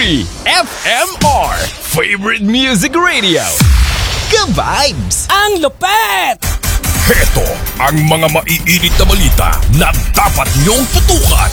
FMR Favorite Music Radio. Ka-vibes! Ang lupet! Heto ang mga maiinit na balita na dapat niyong tutukan.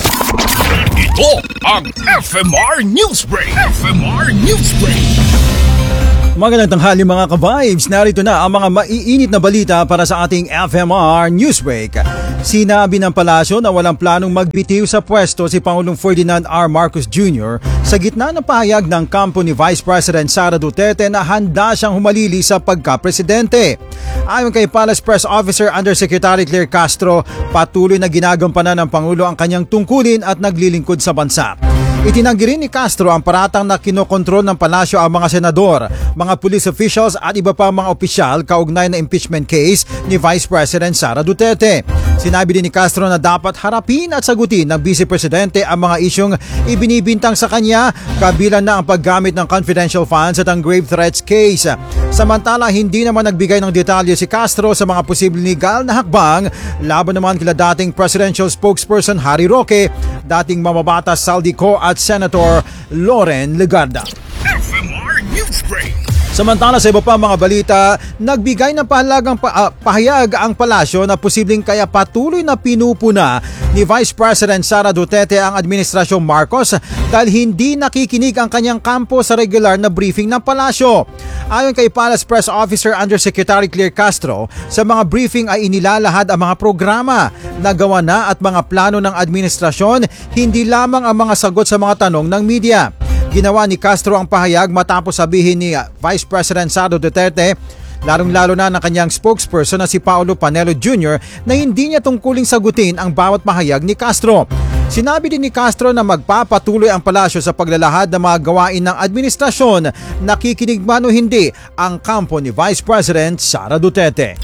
Ito ang FMR Newsbreak. FMR Newsbreak. Magandang tanghali mga ka-vibes. Narito na ang mga maiinit na balita para sa ating FMR Newsbreak. Sinabi ng palasyo na walang planong magbitiw sa pwesto si Pangulong Ferdinand R. Marcos Jr. sa gitna ng pahayag ng kampo ni Vice President Sara Duterte na handa siyang humalili sa pagka-presidente. Ayon kay Palace Press Officer Undersecretary Claire Castro, patuloy na ginagampanan ng Pangulo ang kanyang tungkulin at naglilingkod sa bansa. Itinanggi rin ni Castro ang paratang na kinokontrol ng palasyo ang mga senador, mga police officials at iba pa mga opisyal kaugnay na impeachment case ni Vice President Sara Duterte. Sinabi din ni Castro na dapat harapin at sagutin ng Vice Presidente ang mga isyong ibinibintang sa kanya, kabilang na ang paggamit ng confidential funds at ang grave threats case. Samantala, hindi naman nagbigay ng detalye si Castro sa mga posibleng legal na hakbang laban naman kila dating presidential spokesperson Harry Roque, dating mamabatas Saldico at Senator Loren Legarda. FMR Newsbreak. Samantala sa iba pa mga balita, nagbigay ng pahalagang pahayag ang palasyo na posibleng kaya patuloy na pinupuna ni Vice President Sara Duterte ang Administrasyong Marcos dahil hindi nakikinig ang kanyang kampo sa regular na briefing ng palasyo. Ayon kay Palace Press Officer Undersecretary Claire Castro, sa mga briefing ay inilalahad ang mga programa, nagawa na at mga plano ng administrasyon, hindi lamang ang mga sagot sa mga tanong ng media. Ginawa ni Castro ang pahayag matapos sabihin ni Vice President Sara Duterte, lalong-lalo na ng kanyang spokesperson na si Paolo Panelo Jr. na hindi niya tungkuling sagutin ang bawat pahayag ni Castro. Sinabi din ni Castro na magpapatuloy ang palasyo sa paglalahad ng mga gawain ng administrasyon, nakikinig man o hindi ang kampo ni Vice President Sara Duterte.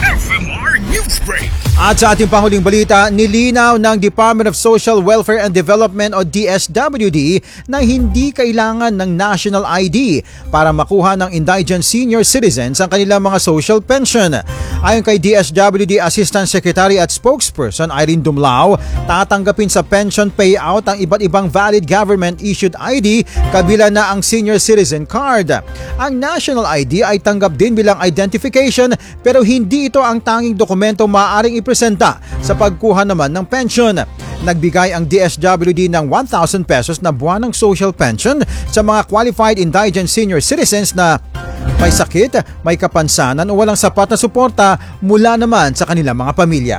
FMR Newsbreak. At sa ating panghuling balita, nilinaw ng Department of Social Welfare and Development o DSWD na hindi kailangan ng national ID para makuha ng indigent senior citizens ang kanilang mga social pension. Ayon kay DSWD Assistant Secretary at Spokesperson Irene Dumlao, tatanggapin sa pension payout ang iba't ibang valid government-issued ID kabilang na ang senior citizen card. Ang national ID ay tanggap din bilang identification pero hindi ito ang tanging dokumento maaaring ipresenta sa pagkuha naman ng pension. Nagbigay ang DSWD ng 1,000 pesos na buwanang social pension sa mga qualified indigent senior citizens na may sakit, may kapansanan o walang sapat na suporta mula naman sa kanilang mga pamilya.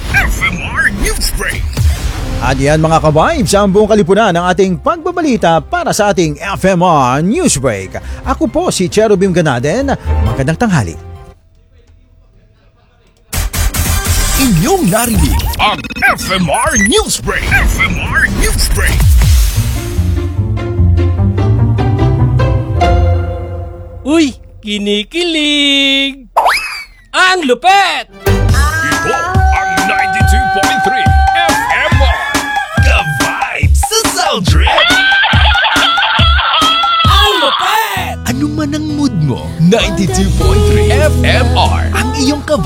FMR Newsbreak. At yan mga ka-vibes, ang buong kalipunan ng ating pagbabalita para sa ating FMR Newsbreak. Ako po si Cherubim Ganaden. Magandang tanghali. Inyong narinig ang FMR Newsbreak. FMR Newsbreak. Uy, kinikilig! Ang lupet! Ito ang 92.3 FMR. Ka-vibes sa Sound Trip. Ang lupet! Ano man ang mood mo, 92.3 FMR ang iyong ka